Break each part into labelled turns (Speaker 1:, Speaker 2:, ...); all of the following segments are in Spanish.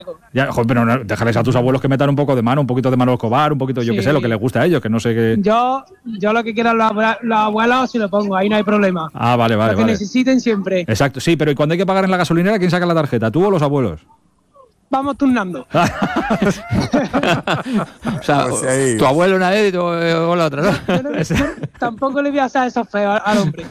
Speaker 1: Ya, joder, pero no, déjales a tus abuelos que metan un poco de mano, un poquito de mano Escobar, un poquito, yo qué sé, lo que les gusta a ellos, que no sé qué.
Speaker 2: Yo lo que quieran los abuelos, si lo pongo, ahí no hay problema.
Speaker 1: Ah, vale.
Speaker 2: Lo que necesiten siempre.
Speaker 1: Exacto, sí, pero ¿y cuando hay que pagar en la gasolinera, quién saca la tarjeta? ¿Tú o los abuelos?
Speaker 2: Vamos turnando.
Speaker 3: O sea, tu abuelo una vez y tu abuelo la otra, ¿no?
Speaker 2: Tampoco le voy a hacer eso feo al hombre.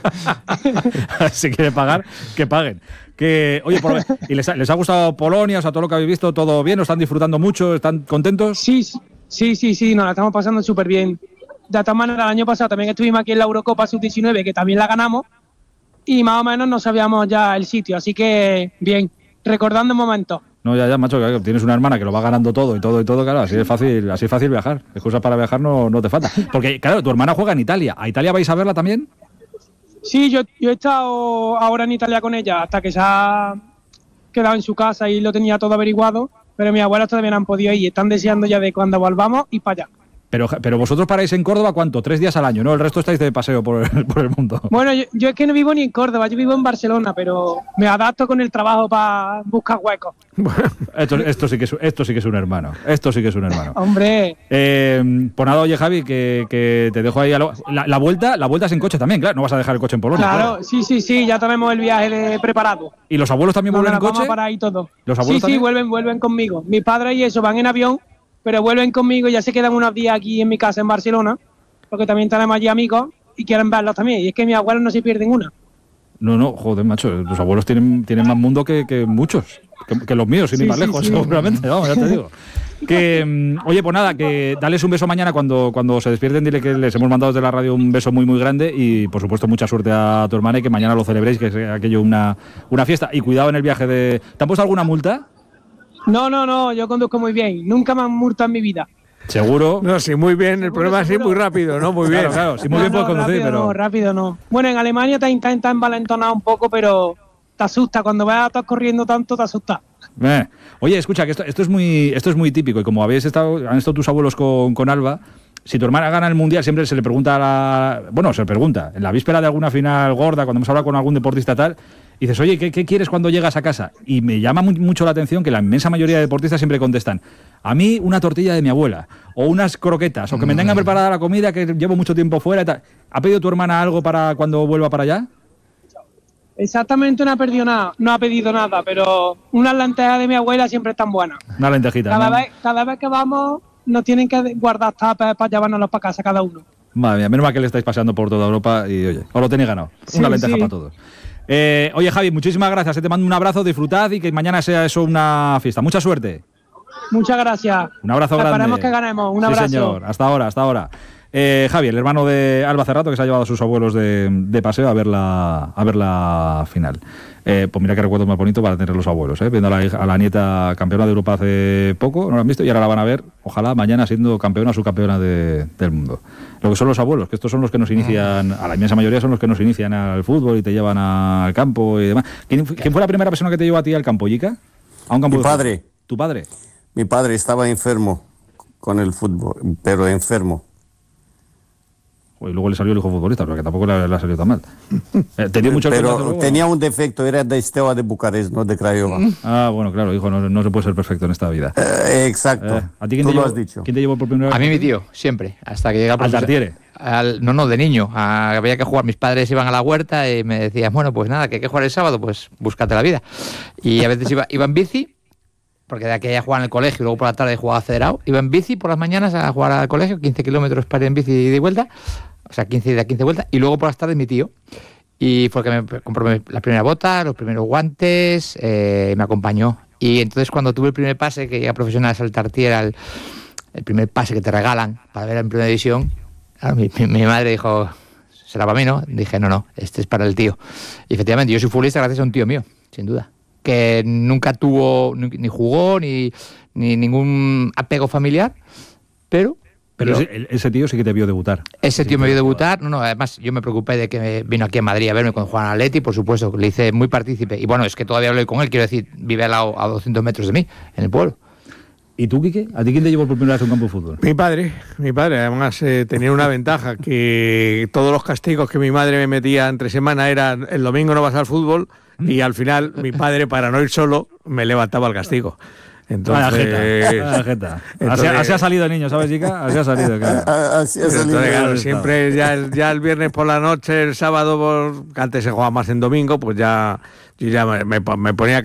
Speaker 1: Si quiere pagar, que paguen. Oye, ¿y les ha gustado Polonia? O sea, todo lo que habéis visto, ¿todo bien? ¿O están disfrutando mucho? ¿Están contentos?
Speaker 2: Sí, nos la estamos pasando súper bien. De todas maneras, el año pasado también estuvimos aquí en la Eurocopa Sub-19, que también la ganamos, y más o menos no sabíamos ya el sitio, así que bien, recordando momentos.
Speaker 1: No, ya, macho, que tienes una hermana que lo va ganando todo, claro, así es fácil viajar. Excusas para viajar no te falta. Porque, claro, tu hermana juega en Italia. ¿A Italia vais a verla también?
Speaker 2: Sí, yo he estado ahora en Italia con ella hasta que se ha quedado en su casa y lo tenía todo averiguado, pero mis abuelos todavía no han podido ir, están deseando ya de cuando volvamos ir para allá.
Speaker 1: Pero vosotros paráis en Córdoba, ¿cuánto? 3 días al año, ¿no? El resto estáis de paseo por el mundo.
Speaker 2: Bueno, yo es que no vivo ni en Córdoba, yo vivo en Barcelona, pero me adapto con el trabajo para buscar huecos.
Speaker 1: Esto sí que es un hermano.
Speaker 2: Hombre.
Speaker 1: Pues nada, oye, Javi, que te dejo ahí. La vuelta es en coche también, claro. No vas a dejar el coche en Polonia.
Speaker 2: Claro. Sí, ya tenemos el viaje preparado.
Speaker 1: ¿Y los abuelos también vuelven en coche?
Speaker 2: Vamos a parar ahí todo.
Speaker 1: ¿Los abuelos
Speaker 2: también? Sí, vuelven conmigo. Mis padres y eso van en avión, pero vuelven conmigo y ya se quedan unos días aquí en mi casa en Barcelona, porque también tenemos allí amigos y quieren verlos también. Y es que mis abuelos no se pierden una.
Speaker 1: No, joder, macho, los abuelos tienen más mundo que muchos, que los míos, sin ir más lejos, seguramente, vamos, ya te digo. Oye, pues nada, que dales un beso mañana cuando se despierten, dile que les hemos mandado desde la radio un beso muy, muy grande y, por supuesto, mucha suerte a tu hermana y que mañana lo celebréis, que sea aquello una fiesta. Y cuidado en el viaje ¿Te han puesto alguna multa?
Speaker 2: No, yo conduzco muy bien. Nunca me han multado en mi vida.
Speaker 1: ¿Seguro?
Speaker 4: No, sí, muy bien. El problema es ir muy rápido, ¿no? Muy bien.
Speaker 1: Claro, sí, muy bien puedes conducir, pero...
Speaker 2: Rápido no. Bueno, en Alemania te intentas envalentonar un poco, pero te asusta. Cuando vas a estar corriendo tanto, te asusta.
Speaker 1: Oye, escucha, que esto es muy típico. Y como han estado tus abuelos con Alba, si tu hermana gana el Mundial, siempre se le pregunta en la víspera de alguna final gorda, cuando hemos hablado con algún deportista tal... Y dices, oye, ¿qué quieres cuando llegas a casa? Y me llama mucho la atención que la inmensa mayoría de deportistas siempre contestan, a mí una tortilla de mi abuela, o unas croquetas, o que me tengan preparada la comida, que llevo mucho tiempo fuera y tal. ¿Ha pedido tu hermana algo para cuando vuelva para allá?
Speaker 2: Exactamente, no ha pedido nada, pero unas lentejas de mi abuela siempre están buenas.
Speaker 1: Una lentejita,
Speaker 2: Cada vez que vamos, nos tienen que guardar tapas para llevárnoslos para casa cada uno.
Speaker 1: Madre mía, menos mal que le estáis paseando por toda Europa y, oye, os lo tenéis ganado. Una lenteja para todos. Oye, Javi, muchísimas gracias. Te mando un abrazo, disfrutad y que mañana sea eso una fiesta. Mucha suerte.
Speaker 2: Muchas gracias.
Speaker 1: Un abrazo grande.
Speaker 2: Esperemos que ganemos. Un abrazo.
Speaker 1: Sí, señor. Hasta ahora. Javi, el hermano de Alba Cerrato, que se ha llevado a sus abuelos de paseo a ver la final. Pues mira qué recuerdos más bonitos para tener los abuelos, viendo a la nieta campeona de Europa hace poco, no la han visto y ahora la van a ver, ojalá mañana siendo campeona o subcampeona del mundo. Lo que son los abuelos, que estos son los que nos inician, a la inmensa mayoría son los que nos inician al fútbol y te llevan al campo y demás. ¿Quién fue la primera persona que te llevó a ti al campo, Yica? ¿A un campo?
Speaker 5: Mi padre.
Speaker 1: ¿Tu padre?
Speaker 5: Mi padre estaba enfermo con el fútbol, pero enfermo.
Speaker 1: Y luego le salió el hijo futbolista, pero que tampoco le ha salido tan mal. Tenía mucho
Speaker 5: pero tenía un defecto, era de Steaua de Bucarest, no de Craiova.
Speaker 1: Ah, bueno, claro, hijo, no se puede ser perfecto en esta vida.
Speaker 5: Exacto.
Speaker 1: ¿A ti
Speaker 5: tú lo has dicho.
Speaker 1: ¿Quién te llevó por primera vez?
Speaker 3: A mí mi tío, siempre, hasta que llegaba
Speaker 1: al Tartiere.
Speaker 3: No, de niño. Había que jugar. Mis padres iban a la huerta y me decían, bueno, pues nada, que hay que jugar el sábado, pues búscate la vida. Y a veces iba en bici, porque de aquella jugaba en el colegio y luego por la tarde jugaba federado. Iba en bici por las mañanas a jugar al colegio, 15 kilómetros para ir en bici de vuelta. O sea, 15 ida, 15 vueltas, y luego por las tardes mi tío. Y fue que me compró la primera bota, los primeros guantes, me acompañó. Y entonces cuando tuve el primer pase, que ya profesional es el Tartiere, el primer pase que te regalan para ver en primera división, claro, mi madre dijo, ¿será para mí, no? Dije, no, este es para el tío. Y efectivamente, yo soy futbolista gracias a un tío mío, sin duda. Que nunca tuvo, ni jugó, ni ningún apego familiar, pero
Speaker 1: ese tío sí que te vio debutar.
Speaker 3: Ese tío me vio debutar. No, además yo me preocupé de que vino aquí a Madrid a verme cuando jugaba en Atleti, por supuesto, le hice muy partícipe. Y bueno, es que todavía hablé con él, quiero decir, vive al lado a 200 metros de mí, en el pueblo.
Speaker 1: ¿Y tú, Quique? ¿A ti quién te llevó por primera vez a un campo de fútbol?
Speaker 4: Mi padre. Además, tenía una ventaja, que todos los castigos que mi madre me metía entre semana eran el domingo no vas al fútbol, y al final mi padre, para no ir solo, me levantaba el castigo. Entonces,
Speaker 1: Vaya jeta.
Speaker 4: entonces-
Speaker 1: Así ha salido el niño, ¿sabes, chica? Así ha salido, claro.
Speaker 5: Así ha salido.
Speaker 4: entonces, claro,
Speaker 5: del
Speaker 4: siempre ya el viernes por la noche, el sábado, que antes se jugaba más en domingo, pues ya yo ya me ponía